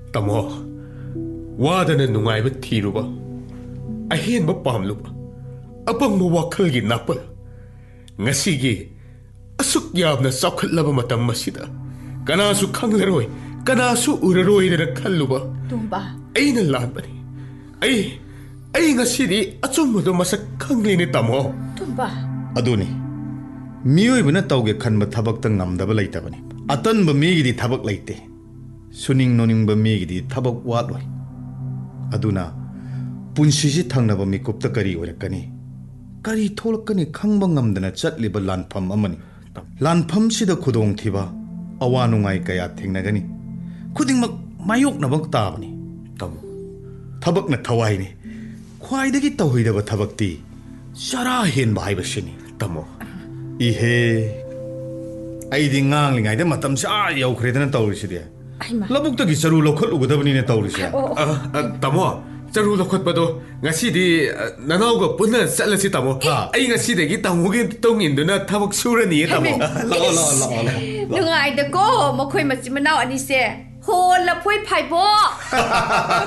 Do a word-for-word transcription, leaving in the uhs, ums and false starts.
Tamo, wadana nungaiba thiruba, ahenba pamluba, apangba wakhalgi napal, ngasigi asuk yamna saukhatlaba matam masida, kanasu khanglaroi, kanasu uraroi dana khalluba. Tumba. Aina lanbani. Ai, ai ngasidi achumado masak khanglini tamo. Tumba. Aduni, miyoi bana tauge khanba thabak ta ngamdaba laitabani. Atanba migidi thabak laite. Suning noningba migidi thabak watloi. Aduna, punsisi thangnaba mikupta kari oirakani. Kari tholakani khangba ngamdana chatliba lanpham amani. Lanpham sida khudong thiba awa nungai kaya thengnagani. Khudingmak mayoknabak tabani. Tamo. Thabakna thawaini. Khwaidagi tawhidaba thabakti sara henba haibasini. Tamo. Ihe aidi nganglingai da matam sa yaukredana tawrisidi. Labuktagi charu lokhat ugadabani ne tawrisi. Tamo, charu lokhat pado ngasidi nanauga punna chatlasi tamo. Ai ngasidagi tamugi tonginduna thabak surani tamo. La la la la. Nungai da ko makhoi machi manau ani se. Ho la phoi phai bo.